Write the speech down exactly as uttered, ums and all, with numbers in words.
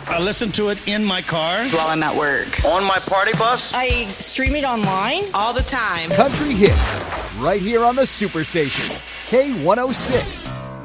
I listen to it in my car. While I'm at work. On my party bus. I stream it online. All the time. Country hits, right here on the Superstation, K one oh six.